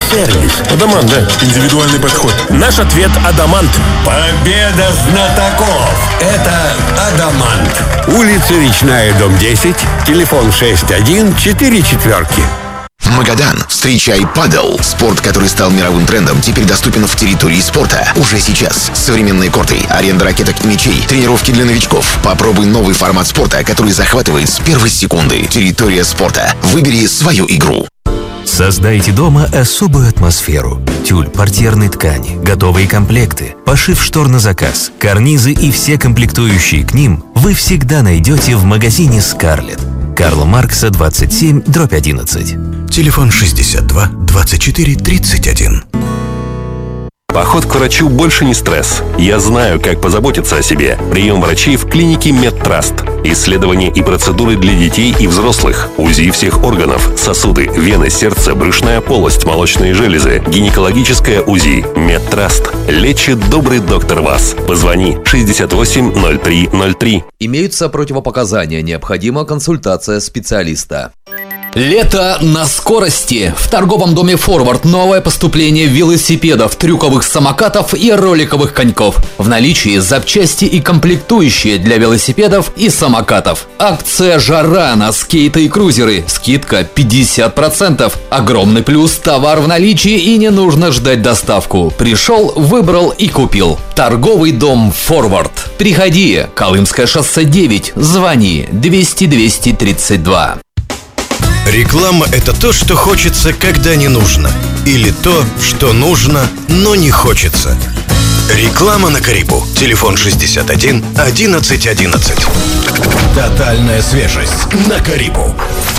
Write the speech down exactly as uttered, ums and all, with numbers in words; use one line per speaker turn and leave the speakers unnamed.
сервис.
Адамант, да. Индивидуальный подход.
Наш ответ – Адамант.
Победа знатоков. Это Адамант.
Улица Речная, дом десять. Телефон шесть один четыре четверки.
Магадан. Встречай падел. Спорт, который стал мировым трендом, теперь доступен в территории спорта. Уже сейчас. Современные корты, аренда ракеток и мячей, тренировки для новичков. Попробуй новый формат спорта, который захватывает с первой секунды. Территория спорта. Выбери свою игру.
Создайте дома особую атмосферу. Тюль, портьерной ткани, готовые комплекты, пошив штор на заказ, карнизы и все комплектующие к ним вы всегда найдете в магазине «Скарлетт». Карла Маркса, двадцать семь, дробь одиннадцать.
Телефон шестьдесят два двадцать четыре тридцать один.
Поход к врачу больше не стресс. Я знаю, как позаботиться о себе. Прием врачей в клинике Медтраст. Исследования и процедуры для детей и взрослых. УЗИ всех органов, сосуды, вены, сердце, брюшная полость, молочные железы, гинекологическое УЗИ. Медтраст. Лечит добрый доктор вас. Позвони шестьдесят восемь ноль три ноль три.
Имеются противопоказания. Необходима консультация специалиста. Лето на скорости. В торговом доме «Форвард» новое поступление велосипедов, трюковых самокатов и роликовых коньков. В наличии запчасти и комплектующие для велосипедов и самокатов. Акция «Жара» на скейты и крузеры. Скидка пятьдесят процентов. Огромный плюс – товар в наличии и не нужно ждать доставку. Пришел, выбрал и купил. Торговый дом «Форвард». Приходи. Колымское шоссе девять. Звони двести двести тридцать два.
Реклама – это то, что хочется, когда не нужно. Или то, что нужно, но не хочется. Реклама на Карибу. Телефон шестьдесят один одиннадцать одиннадцать.
Тотальная свежесть на Карибу.